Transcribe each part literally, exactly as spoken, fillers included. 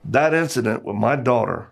that incident with my daughter,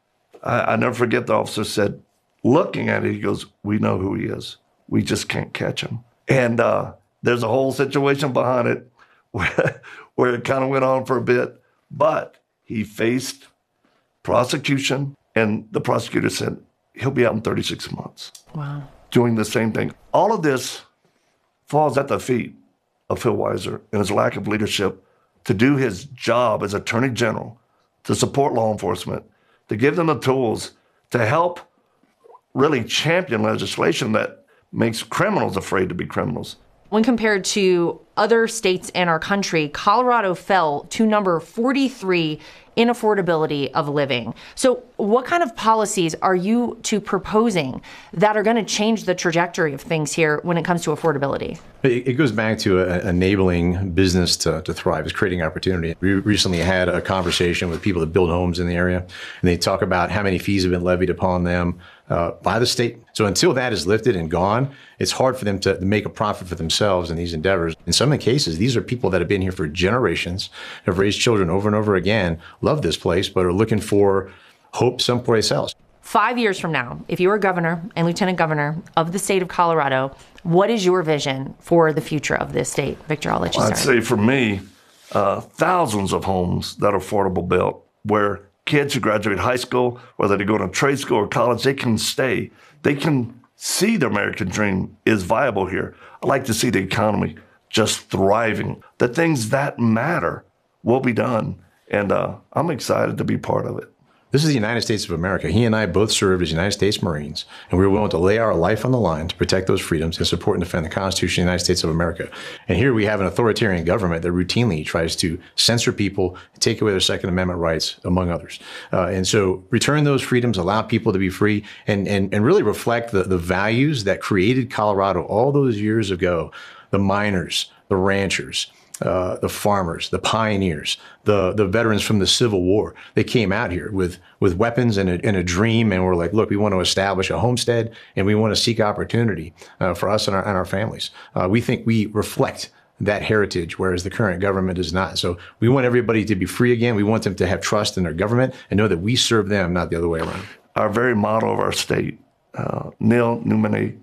I, I never forget the officer said, looking at it, he goes, we know who he is. We just can't catch him. And uh, there's a whole situation behind it where, where it kind of went on for a bit, but he faced prosecution, and the prosecutor said, he'll be out in thirty-six months. Wow. Doing the same thing. All of this falls at the feet of Phil Weiser and his lack of leadership to do his job as Attorney General, to support law enforcement, to give them the tools to help really champion legislation that makes criminals afraid to be criminals. When compared to other states in our country, Colorado fell to number forty-three in affordability of living. So what kind of policies are you two proposing that are going to change the trajectory of things here when it comes to affordability? It goes back to uh, enabling business to, to thrive. It's creating opportunity. We recently had a conversation with people that build homes in the area, and they talk about how many fees have been levied upon them uh, by the state. So until that is lifted and gone, it's hard for them to make a profit for themselves in these endeavors. In some cases, these are people that have been here for generations, have raised children over and over again, love this place, but are looking for hope someplace else. Five years from now, if you are governor and lieutenant governor of the state of Colorado, what is your vision for the future of this state? Victor, I'll let you start. I'd say for me, uh, thousands of homes that are affordable built, where kids who graduate high school, whether they go to trade school or college, they can stay. They can see the American dream is viable here. I like to see the economy just thriving. The things that matter will be done, and uh, I'm excited to be part of it. This is the United States of America. He and I both served as United States Marines, and we were willing to lay our life on the line to protect those freedoms and support and defend the Constitution of the United States of America. And here we have an authoritarian government that routinely tries to censor people, take away their Second Amendment rights, among others. Uh, and so return those freedoms, allow people to be free, and, and, and really reflect the, the values that created Colorado all those years ago. The miners, the ranchers, Uh, the farmers, the pioneers, the the veterans from the Civil War. They came out here with with weapons and a, and a dream, and were like, look, we want to establish a homestead, and we want to seek opportunity uh, for us and our, and our families. Uh, we think we reflect that heritage, whereas the current government does not. So we want everybody to be free again. We want them to have trust in their government and know that we serve them, not the other way around. Our very motto of our state, uh, Nil Numine,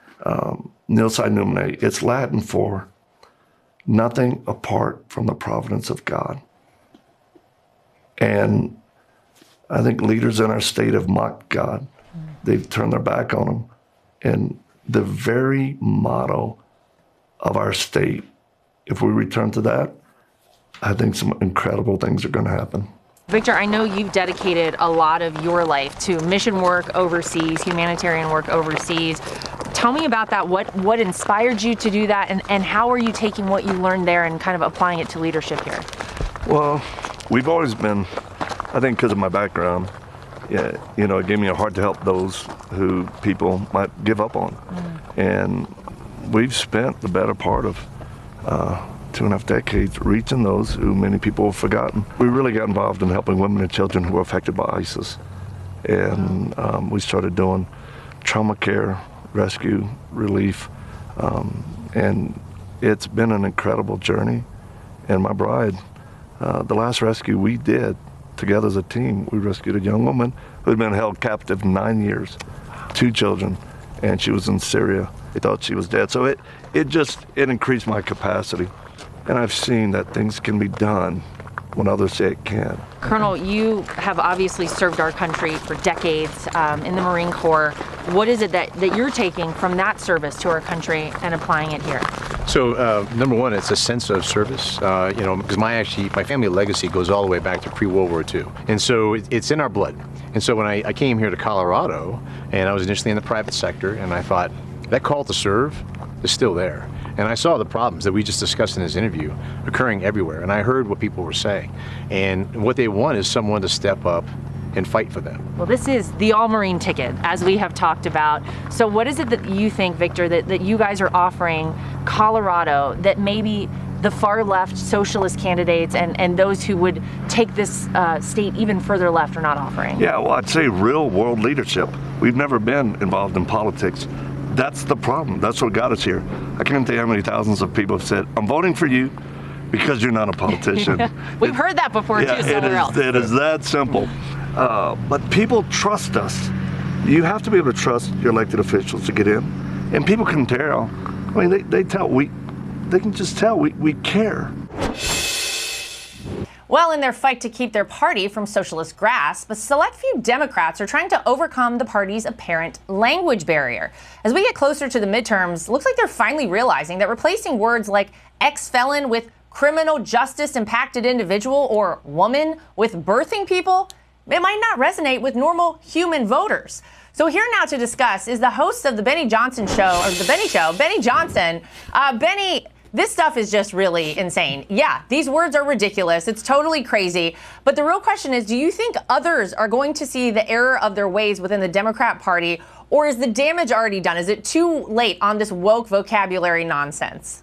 um, Nil Sine Numine, it's Latin for nothing apart from the providence of God. And I think leaders in our state have mocked God. They've turned their back on him. And the very motto of our state, if we return to that, I think some incredible things are going to happen. Victor, I know you've dedicated a lot of your life to mission work overseas, humanitarian work overseas. Tell me about that. What what inspired you to do that, and, and how are you taking what you learned there and kind of applying it to leadership here? Well, we've always been, I think because of my background, yeah, you know, it gave me a heart to help those who people might give up on. Mm. And we've spent the better part of uh, two and a half decades reaching those who many people have forgotten. We really got involved in helping women and children who were affected by ISIS. And um, we started doing trauma care, rescue, relief, um, and it's been an incredible journey. And my bride, uh, the last rescue we did together as a team, we rescued a young woman who had been held captive nine years, two children, and she was in Syria. They thought she was dead. So it, it just, it increased my capacity. And I've seen that things can be done when others say it can't. Colonel, you have obviously served our country for decades um, in the Marine Corps. What is it that, that you're taking from that service to our country and applying it here? So uh, number one, it's a sense of service, uh, you know, because my actually, my family legacy goes all the way back to pre-World War Two. And so it, it's in our blood. And so when I, I came here to Colorado, and I was initially in the private sector, and I thought, that call to serve is still there. And I saw the problems that we just discussed in this interview occurring everywhere. And I heard what people were saying. And what they want is someone to step up and fight for them. Well, this is the all-Marine ticket, as we have talked about. So what is it that you think, Victor, that, that you guys are offering Colorado that maybe the far left socialist candidates and, and those who would take this uh, state even further left are not offering? Yeah, well, I'd say real world leadership. We've never been involved in politics. That's the problem. That's what got us here. I can't tell you how many thousands of people have said, I'm voting for you, because you're not a politician. We've heard that before Yeah, too it somewhere is, else. it is that simple. Uh, but people trust us. You have to be able to trust your elected officials to get in. And people can tell. I mean, they, they tell, we, they can just tell we, we care. Well, in their fight to keep their party from socialist grasp, a select few Democrats are trying to overcome the party's apparent language barrier. As we get closer to the midterms, it looks like they're finally realizing that replacing words like ex-felon with criminal justice impacted individual or woman with birthing people, it might not resonate with normal human voters. So here now to discuss is the host of the Benny Johnson Show, or the Benny Show, Benny Johnson. Uh, Benny, this stuff is just really insane. Yeah, these words are ridiculous. It's totally crazy. But the real question is, do you think others are going to see the error of their ways within the Democrat Party, or is the damage already done? Is it too late on this woke vocabulary nonsense?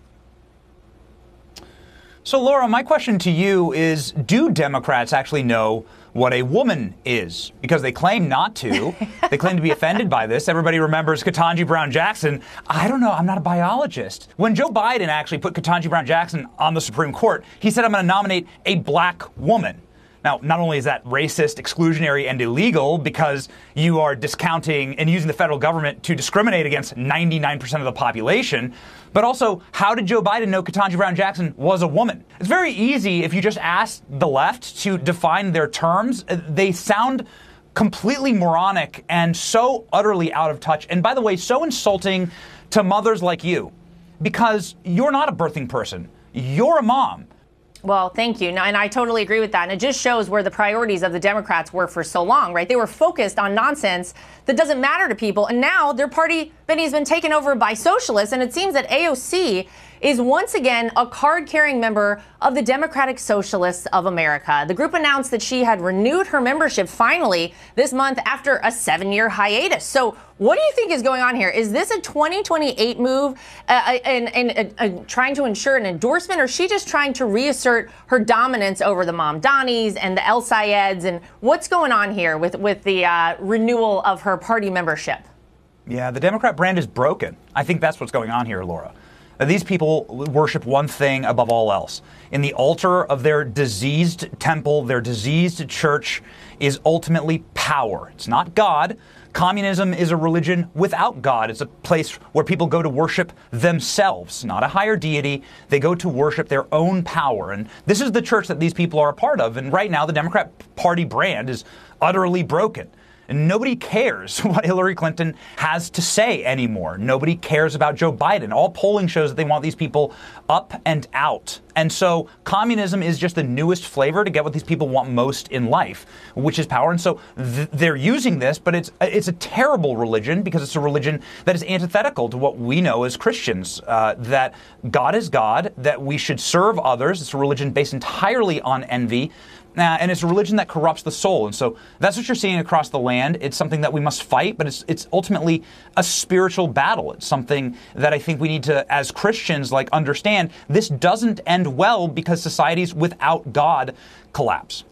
So, Laura, my question to you is, do Democrats actually know what a woman is? Because they claim not to. They claim to be offended by this. Everybody remembers Ketanji Brown Jackson. I don't know. I'm not a biologist. When Joe Biden actually put Ketanji Brown Jackson on the Supreme Court, he said, I'm going to nominate a black woman. Now, not only is that racist, exclusionary, and illegal because you are discounting and using the federal government to discriminate against ninety-nine percent of the population, but also, how did Joe Biden know Ketanji Brown Jackson was a woman? It's very easy if you just ask the left to define their terms. They sound completely moronic and so utterly out of touch. And by the way, so insulting to mothers like you, because you're not a birthing person. You're a mom. Well, thank you. No, and I totally agree with that. And it just shows where the priorities of the Democrats were for so long, right? They were focused on nonsense that doesn't matter to people. And now their party, Benny, has been taken over by socialists. And it seems that A O C is once again a card-carrying member of the Democratic Socialists of America. The group announced that she had renewed her membership finally this month after a seven-year hiatus. So what do you think is going on here? Is this a twenty twenty-eight move uh, and, and uh, uh, trying to ensure an endorsement, or is she just trying to reassert her dominance over the Mamdanis and the El Sayeds? And what's going on here with, with the uh, renewal of her party membership? Yeah, the Democrat brand is broken. I think that's what's going on here, Laura. These people worship one thing above all else. In the altar of their diseased temple, their diseased church, is ultimately power. It's not God. Communism is a religion without God. It's a place where people go to worship themselves, not a higher deity. They go to worship their own power. And this is the church that these people are a part of. And right now, the Democrat Party brand is utterly broken. And nobody cares what Hillary Clinton has to say anymore. Nobody cares about Joe Biden. All polling shows that they want these people up and out. And so communism is just the newest flavor to get what these people want most in life, which is power. And so th- they're using this, but it's it's a terrible religion because it's a religion that is antithetical to what we know as Christians, uh, that God is God, that we should serve others. It's a religion based entirely on envy. Uh, and it's a religion that corrupts the soul. And so that's what you're seeing across the land. It's something that we must fight, but it's it's ultimately a spiritual battle. It's something that I think we need to, as Christians, like understand. This doesn't end well because societies without God collapse.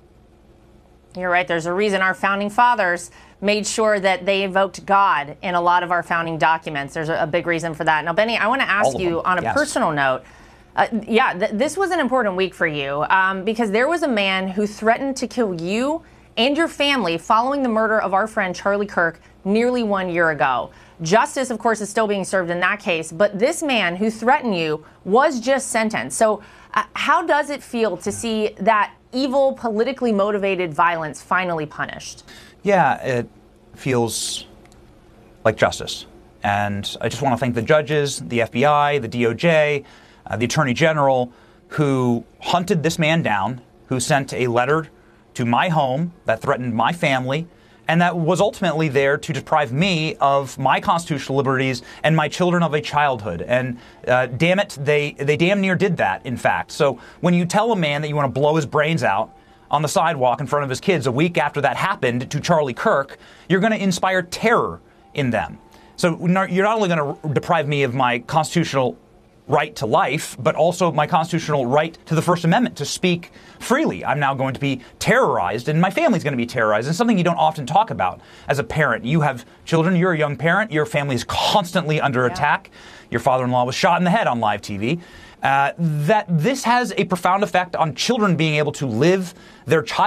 You're right. There's a reason our founding fathers made sure that they invoked God in a lot of our founding documents. There's a, a big reason for that. Now, Benny, I want to ask you on a yes. personal note. Uh, yeah, th- this was an important week for you um, because there was a man who threatened to kill you and your family following the murder of our friend Charlie Kirk nearly one year ago. Justice, of course, is still being served in that case, but this man who threatened you was just sentenced. So uh, how does it feel to see that evil, politically motivated violence finally punished? Yeah, it feels like justice. And I just want to thank the judges, the F B I, the D O J, Uh, the Attorney General, who hunted this man down, who sent a letter to my home that threatened my family, and that was ultimately there to deprive me of my constitutional liberties and my children of a childhood. And uh, damn it, they, they damn near did that, in fact. So when you tell a man that you want to blow his brains out on the sidewalk in front of his kids a week after that happened to Charlie Kirk, you're going to inspire terror in them. So you're not only going to deprive me of my constitutional right to life, but also my constitutional right to the First Amendment to speak freely. I'm now going to be terrorized, and my family's going to be terrorized. And something you don't often talk about as a parent. You have children, you're a young parent, your family is constantly under yeah. attack. Your father-in-law was shot in the head on live T V. uh, that this has a profound effect on children being able to live their childhood